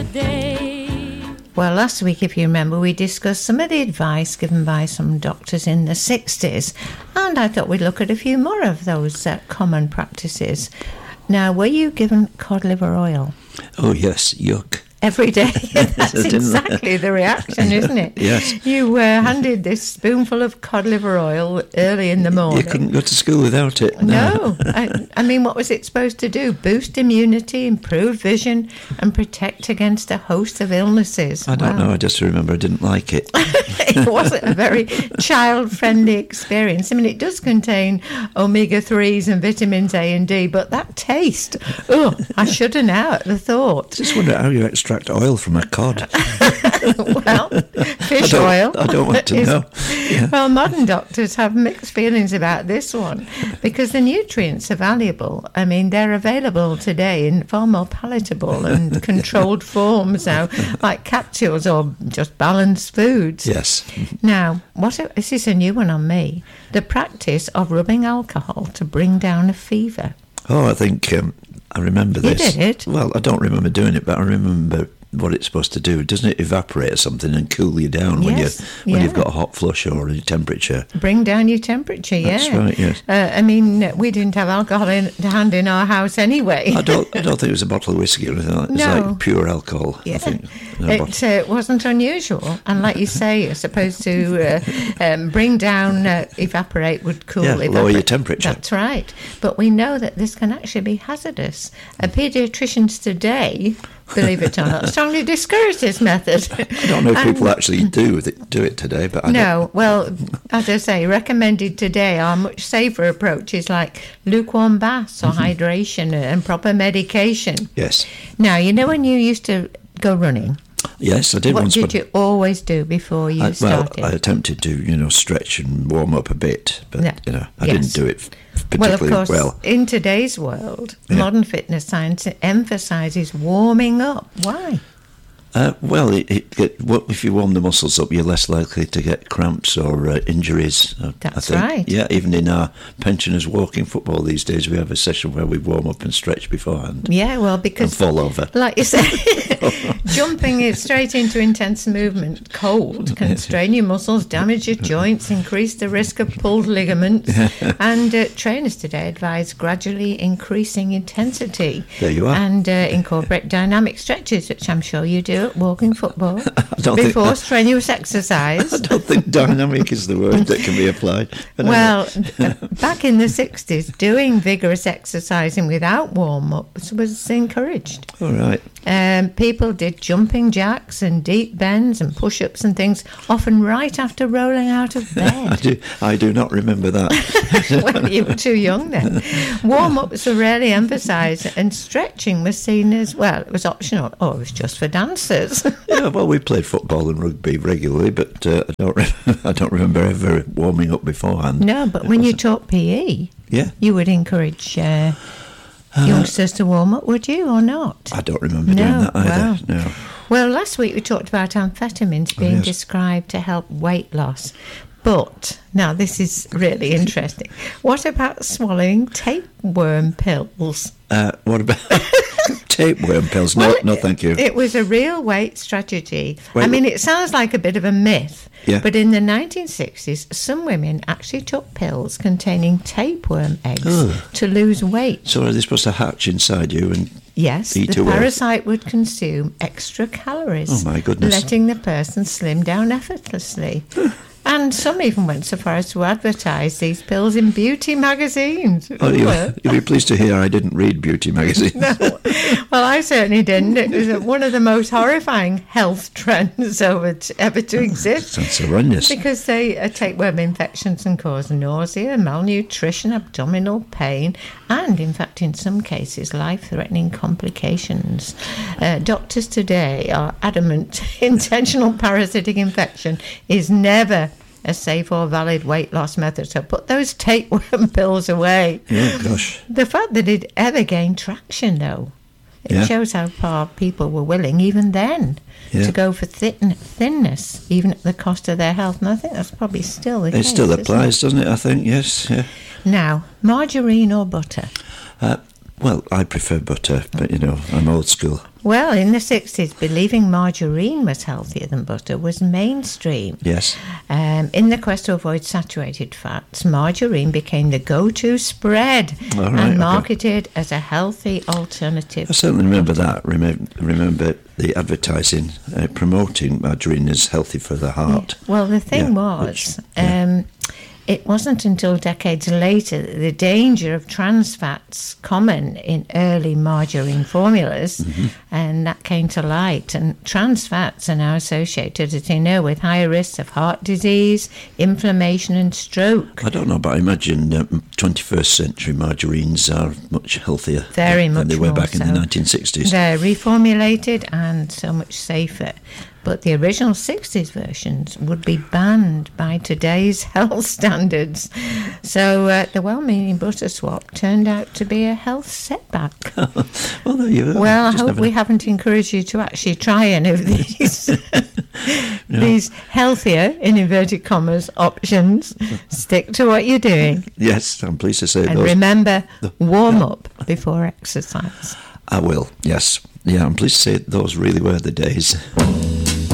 day. Well, last week, if you remember, we discussed some of the advice given by some doctors in the 60s, and I thought we'd look at a few more of those common practices. Now, were you given cod liver oil? Oh, yes, yuck. Every day? That's exactly the reaction, isn't it? Yes. You were handed this spoonful of cod liver oil early in the morning. You couldn't go to school without it. No. I mean, what was it supposed to do? Boost immunity, improve vision, and protect against a host of illnesses. I don't know. I just remember I didn't like it. It wasn't a very child-friendly experience. I mean, it does contain omega-3s and vitamins A and D, but that taste, I shudder now at the thought. Just wonder how you extract oil from a cod. Well, fish oil. I don't want to know. Yeah. Well, modern doctors have mixed feelings about this one because the nutrients are valuable. I mean, they're available today in far more palatable and controlled forms now, like capsules or just balanced foods. Yes. Now, this is a new one on me. The practice of rubbing alcohol to bring down a fever. Oh, I think I remember this. You did it? Well, I don't remember doing it, but I remember what it's supposed to do. Doesn't it evaporate or something and cool you down when you've got a hot flush or a temperature? Bring down your temperature, That's right, yes. I mean, we didn't have alcohol to hand in our house anyway. I don't think it was a bottle of whiskey or anything like that. It's like pure alcohol, I think. It wasn't unusual. And like you say, you're supposed to bring down, evaporate would cool. Yeah, lower your temperature. That's right. But we know that this can actually be hazardous. Paediatricians today, believe it or not, strongly discourage this method. I don't know if people actually do it today, but I don't. Well, as I say, recommended today are much safer approaches like lukewarm baths or hydration and proper medication. Yes. Now, you know when you used to go running? Yes, I did once. What did you always do before you started? Well, I attempted to, stretch and warm up a bit, but, I didn't do it particularly well. Of course, in today's world, modern fitness science emphasises warming up. Why? If you warm the muscles up, you're less likely to get cramps or injuries. That's right. Yeah, even in our pensioners walking football these days, we have a session where we warm up and stretch beforehand. Yeah, well, because... And fall over. Like you say, jumping it straight into intense movement, cold, can strain your muscles, damage your joints, increase the risk of pulled ligaments, and trainers today advise gradually increasing intensity. There you are. And incorporate dynamic stretches, which I'm sure you do at walking football, before strenuous exercise. I don't think dynamic is the word that can be applied. Well, back in the 60s, doing vigorous exercising without warm-ups was encouraged. All right. People did jumping jacks and deep bends and push-ups and things, often right after rolling out of bed. I do not remember that. Well, you were too young then. Warm-ups were rarely emphasised, and stretching was seen as, it was optional, or it was just for dancers. Yeah, well, we played football and rugby regularly, but I don't remember ever warming up beforehand. No, but when you taught PE, you would encourage youngsters to warm up, would you, or not? I don't remember doing that either. No. Well, last week we talked about amphetamines being described to help weight loss. But, now this is really interesting. What about swallowing tapeworm pills? What about tapeworm pills? No, thank you. It was a real weight strategy. I mean, it sounds like a bit of a myth. Yeah. But in the 1960s, some women actually took pills containing tapeworm eggs to lose weight. So are they supposed to hatch inside you and Yes, eat the away? Parasite would consume extra calories. Oh, my goodness. Letting the person slim down effortlessly. And some even went so far as to advertise these pills in beauty magazines. Oh, you'll be pleased to hear I didn't read beauty magazines. No. Well, I certainly didn't. It was one of the most horrifying health trends ever to exist. Sounds horrendous. Because they tapeworm infections and cause nausea, malnutrition, abdominal pain, and, in fact, in some cases, life-threatening complications. Doctors today are adamant intentional parasitic infection is never a safe or valid weight loss method. So put those tapeworm pills away. Yeah, gosh. The fact that it ever gained traction, though, it shows how far people were willing, even then, to go for thinness, even at the cost of their health. And I think that's probably still the case. It still applies, doesn't it? I think, yes. Yeah. Now, margarine or butter? Well, I prefer butter, but, I'm old school. Well, in the 60s, believing margarine was healthier than butter was mainstream. Yes. In the quest to avoid saturated fats, margarine became the go-to spread and marketed as a healthy alternative. I certainly remember that. Remember the advertising promoting margarine as healthy for the heart. Well, the thing was... it wasn't until decades later that the danger of trans fats common in early margarine formulas, and that came to light. And trans fats are now associated, as you know, with higher risks of heart disease, inflammation and stroke. I don't know, but I imagine 21st century margarines are much healthier than they were back in the 1960s. They're reformulated and so much safer. But the original 60s versions would be banned by today's health standards. So the well-meaning butter swap turned out to be a health setback. Well, there you are. Well, I hope we haven't encouraged you to actually try any of these these healthier, in inverted commas, options. Stick to what you're doing. Yes, I'm pleased to say and those. Remember, warm up before exercise. I will, yes. Yeah, I'm pleased to say those really were the days.